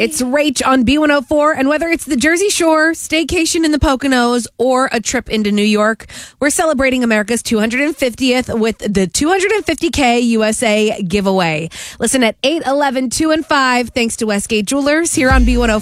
It's Rach on B104, and whether it's the Jersey Shore, staycation in the Poconos, or a trip into New York, we're celebrating America's 250th with the 250K USA giveaway. Listen at 8, 11, 2, and 5, thanks to Westgate Jewelers here on B104.